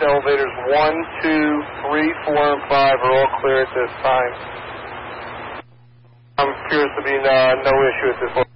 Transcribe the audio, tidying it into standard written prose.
elevators 1, 2, 3, 4, and 5 are all clear at this time. I'm curious to be no issue at this point.